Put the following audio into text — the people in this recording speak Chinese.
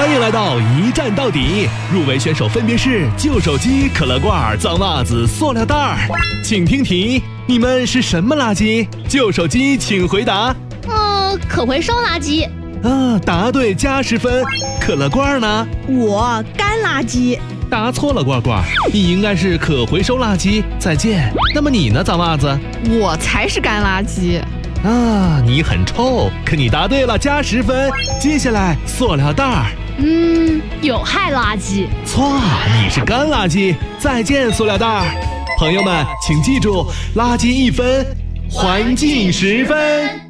欢迎来到一站到底，入围选手分别是旧手机、可乐罐、脏袜子、塑料袋儿。请听题，你们是什么垃圾？旧手机请回答。 可回收垃圾。 答对加10分。可乐罐呢？ 我干垃圾。 答错了，罐罐，你应该是可回收垃圾。再见。那么你呢，脏袜子？ 我才是干垃圾。 你很臭，可你答对了，加10分。接下来，塑料袋儿。 有害垃圾。 错，你是干垃圾。再见，塑料袋儿。朋友们，请记住，垃圾1分，环境10分。